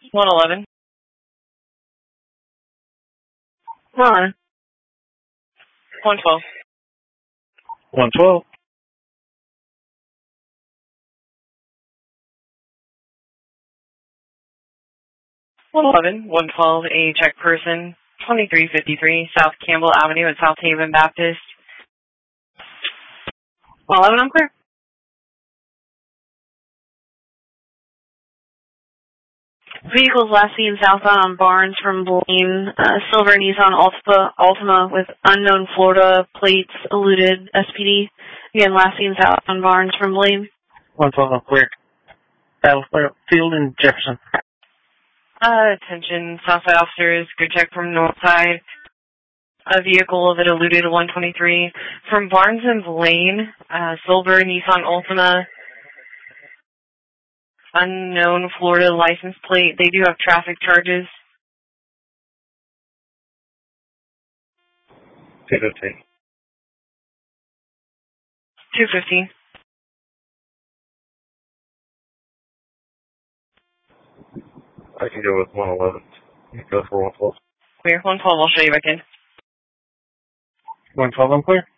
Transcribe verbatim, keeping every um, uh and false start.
one eleven. Ron. one twelve. one twelve. one eleven, one twelve, a check person, twenty-three fifty-three South Campbell Avenue at South Haven Baptist. one eleven, I'm clear. Vehicles last seen southbound on Barnes from Blaine. Uh, silver Nissan Altima, Altima with unknown Florida plates eluded S P D. Again, last seen south on Barnes from Blaine. one twelve, I'm clear. Battlefield and Jefferson. Uh, attention, Southside officers, good check from Northside. A vehicle that eluded one twenty-three from Barnes and Blaine, uh, silver Nissan Altima, unknown Florida license plate. They do have traffic charges. two fifteen. two fifteen. I can go with one eleven. You can go for one twelve. Clear. one twelve, I'll show you back in. one twelve, I'm clear.